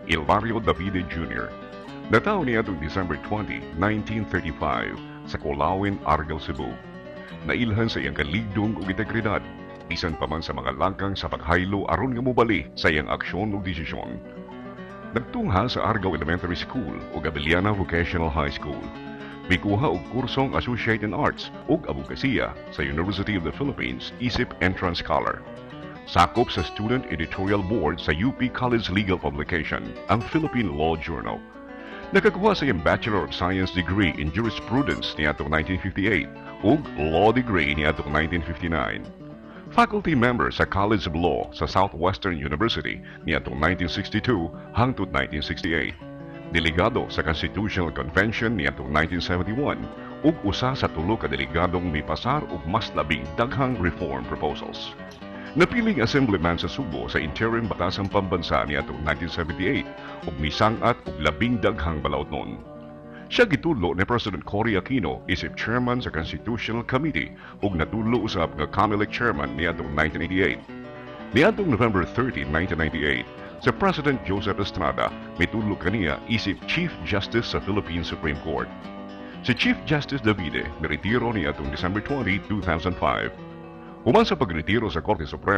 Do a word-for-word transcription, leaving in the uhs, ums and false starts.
Hilario Davide Junior Nataw niya itong December twentieth, nineteen thirty-five sa Colawin, Argel, Cebu. Nailhan sa iyang kaligdong ug integridad, bisan pa man sa mga langkang sa paghaylo aron nga mobali sa iyang aksyon ug desisyon. Nagtungha sa Argao Elementary School ug Abiliana Vocational High School. Mikuha og kursong Associate in Arts ug Abogasiya sa University of the Philippines isip Entrance Scholar. Sakop sa Student Editorial Board sa U P College Legal Publication, ang Philippine Law Journal. Nakakuha sa iyang Bachelor of Science degree in Jurisprudence niadtong nineteen fifty-eight ug Law degree niadtong nineteen fifty-nine. Faculty member sa College of Law sa Southwestern University niadtong nineteen sixty-two hangtod nineteen sixty-eight. Delegado sa Constitutional Convention niadtong nineteen seventy-one ug usa sa tulo ka delegadong mipasar og mas labing daghang reform proposals. Napiling Assemblyman sa Subo sa Interim Batasang Pambansa niadtong nineteen seventy-eight ug misangat og labing daghang balaodnon. Siya gitulo ni President Cory Aquino isip chairman sa Constitutional Committee ug natulo usab nga COMELEC chairman niadtong nineteen eighty-eight. Niadtong November thirtieth, nineteen ninety-eight, sa President Joseph Estrada mitulo kaniya isip Chief Justice sa Philippine Supreme Court. Si Chief Justice Davide niretiro niadtong December twentieth, two thousand five. Human sa pagretiro sa Korte Suprema